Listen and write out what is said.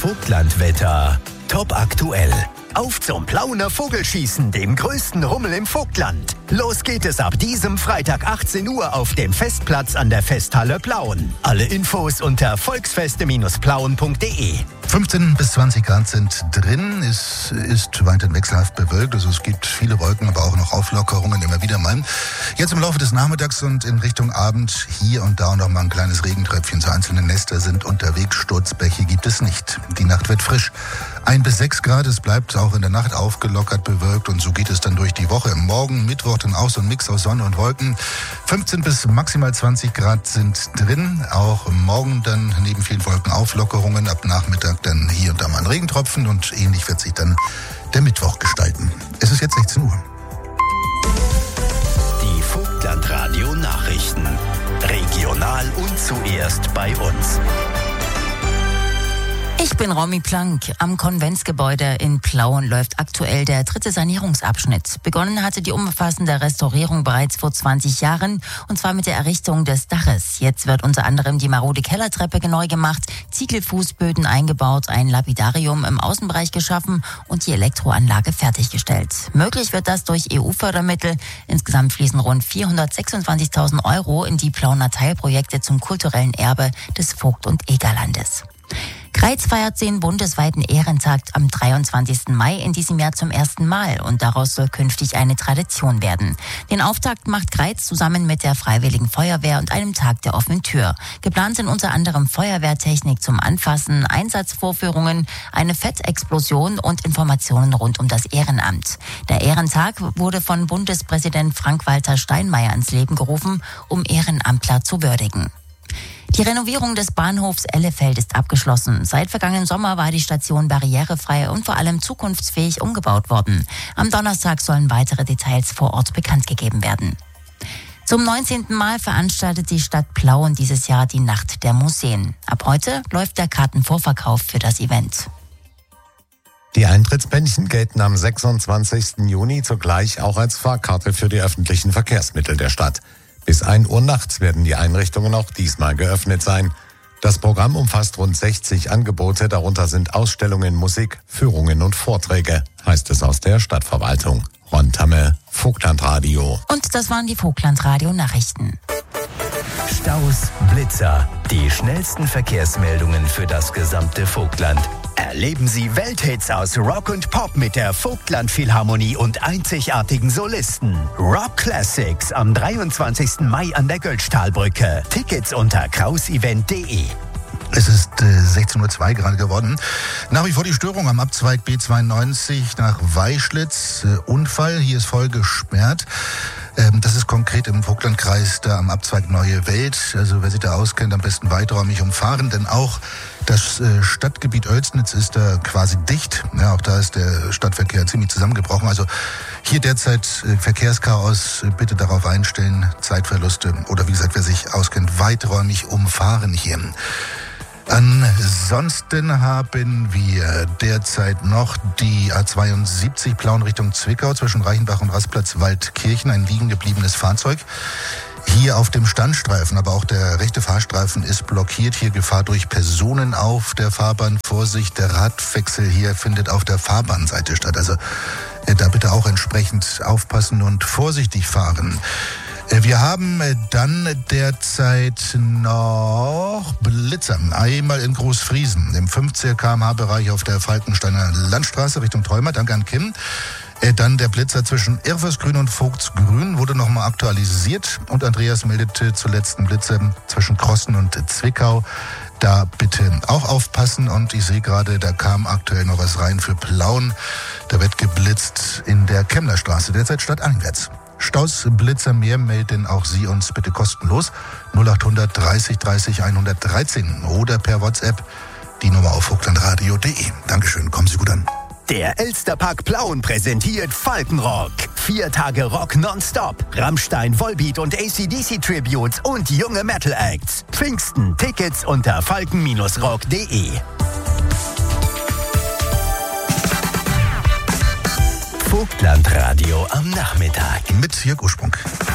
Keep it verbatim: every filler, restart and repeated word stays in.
Vogtlandwetter. Top aktuell. Auf zum Plauner Vogelschießen, dem größten Rummel im Vogtland. Los geht es ab diesem Freitag achtzehn Uhr auf dem Festplatz an der Festhalle Plauen. Alle Infos unter volksfeste Plauen punkt de. fünfzehn bis zwanzig Grad sind drin. Es ist weiterhin wechselhaft bewölkt. Also es gibt viele Wolken, aber auch noch Auflockerungen immer wieder mal. Jetzt im Laufe des Nachmittags und in Richtung Abend hier und da noch mal ein kleines Regentröpfchen. So einzelne Nester sind unterwegs. Sturzbäche gibt es nicht. Die Nacht wird frisch. Ein bis sechs Grad. Es bleibt auch in der Nacht aufgelockert bewölkt und so geht es dann durch die Woche. Morgen, Mittwoch dann auch so ein Mix aus Sonne und Wolken. fünfzehn bis maximal zwanzig Grad sind drin. Auch morgen dann neben vielen Wolken Auflockerungen. Ab Nachmittag dann hier und da mal ein Regentropfen und ähnlich wird sich dann der Mittwoch gestalten. Es ist jetzt sechzehn Uhr. Die Vogtlandradio Nachrichten. Regional und zuerst bei uns. Ich bin Romy Plank. Am Konventsgebäude in Plauen läuft aktuell der dritte Sanierungsabschnitt. Begonnen hatte die umfassende Restaurierung bereits vor zwanzig Jahren, und zwar mit der Errichtung des Daches. Jetzt wird unter anderem die marode Kellertreppe neu gemacht, Ziegelfußböden eingebaut, ein Lapidarium im Außenbereich geschaffen und die Elektroanlage fertiggestellt. Möglich wird das durch E U-Fördermittel. Insgesamt fließen rund vierhundertsechsundzwanzigtausend Euro in die Plauner Teilprojekte zum kulturellen Erbe des Vogt- und Egerlandes. Greiz feiert den bundesweiten Ehrentag am dreiundzwanzigsten Mai in diesem Jahr zum ersten Mal und daraus soll künftig eine Tradition werden. Den Auftakt macht Greiz zusammen mit der Freiwilligen Feuerwehr und einem Tag der offenen Tür. Geplant sind unter anderem Feuerwehrtechnik zum Anfassen, Einsatzvorführungen, eine Fettexplosion und Informationen rund um das Ehrenamt. Der Ehrentag wurde von Bundespräsident Frank-Walter Steinmeier ins Leben gerufen, um Ehrenamtler zu würdigen. Die Renovierung des Bahnhofs Ellefeld ist abgeschlossen. Seit vergangenen Sommer war die Station barrierefrei und vor allem zukunftsfähig umgebaut worden. Am Donnerstag sollen weitere Details vor Ort bekannt gegeben werden. Zum neunzehnten Mal veranstaltet die Stadt Plauen dieses Jahr die Nacht der Museen. Ab heute läuft der Kartenvorverkauf für das Event. Die Eintrittsbändchen gelten am sechsundzwanzigsten Juni zugleich auch als Fahrkarte für die öffentlichen Verkehrsmittel der Stadt. Bis ein Uhr nachts werden die Einrichtungen auch diesmal geöffnet sein. Das Programm umfasst rund sechzig Angebote, darunter sind Ausstellungen, Musik, Führungen und Vorträge, heißt es aus der Stadtverwaltung. Ron Tamme, Vogtlandradio. Und das waren die Vogtlandradio-Nachrichten. Staus, Blitzer, die schnellsten Verkehrsmeldungen für das gesamte Vogtland. Erleben Sie Welthits aus Rock und Pop mit der Vogtland Philharmonie und einzigartigen Solisten. Rock Classics am dreiundzwanzigsten Mai an der Götztalbrücke. Tickets unter krausevent punkt de. Es ist äh, sechzehn Uhr zwei gerade geworden. Nach wie vor die Störung am Abzweig B zweiundneunzig nach Weischlitz. Äh, Unfall, hier ist voll gesperrt. Ähm, das ist konkret im Vogtlandkreis, da am Abzweig Neue Welt. Also wer sich da auskennt, am besten weiträumig umfahren, denn auch das äh, Stadtgebiet Oelsnitz ist da quasi dicht. Ja, auch da ist der Stadtverkehr ziemlich zusammengebrochen. Also hier derzeit äh, Verkehrschaos, bitte darauf einstellen, Zeitverluste oder wie gesagt, wer sich auskennt, weiträumig umfahren hier. Ansonsten haben wir derzeit noch die A zweiundsiebzig Plauen Richtung Zwickau zwischen Reichenbach und Rastplatz Waldkirchen, ein liegen gebliebenes Fahrzeug. Hier auf dem Standstreifen, aber auch der rechte Fahrstreifen ist blockiert. Hier Gefahr durch Personen auf der Fahrbahn. Vorsicht, der Radwechsel hier findet auf der Fahrbahnseite statt. Also äh, da bitte auch entsprechend aufpassen und vorsichtig fahren. Wir haben dann derzeit noch Blitzer. Einmal in Großfriesen im fünfzig Kilometer pro Stunde Bereich auf der Falkensteiner Landstraße Richtung Träumer. Danke an Kim. Dann der Blitzer zwischen Irfersgrün und Vogtsgrün wurde nochmal aktualisiert. Und Andreas meldete zuletzt einen Blitzer zwischen Krossen und Zwickau. Da bitte auch aufpassen. Und ich sehe gerade, da kam aktuell noch was rein für Plauen. Da wird geblitzt in der Kemmlerstraße, derzeit stadteinwärts. Staus, Blitzer, mehr melden auch Sie uns bitte kostenlos. null acht hundert dreißig dreißig hundertdreizehn oder per WhatsApp die Nummer auf vogtlandradio punkt de. Dankeschön, kommen Sie gut an. Der Elsterpark Plauen präsentiert Falkenrock. Vier Tage Rock nonstop. Rammstein, Volbeat und A C D C Tributes und junge Metal Acts. Pfingsten, Tickets unter falken rock punkt de. Vogtlandradio am Nachmittag. Mit Jörg Ursprung.